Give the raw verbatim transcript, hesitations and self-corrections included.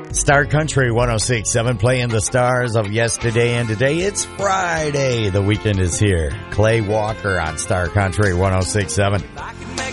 Star Country one oh six point seven, playing the stars of yesterday and today. It's Friday. The weekend is here. Clay Walker on Star Country one oh six point seven.